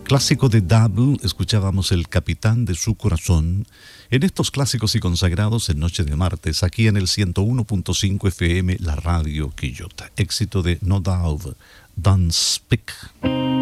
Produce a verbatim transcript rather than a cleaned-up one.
Clásico de Double, escuchábamos El Capitán de su Corazón en estos clásicos y consagrados en Noche de Martes, aquí en el ciento uno punto cinco F M, la radio Quillota. Éxito de No Doubt, Don't Speak.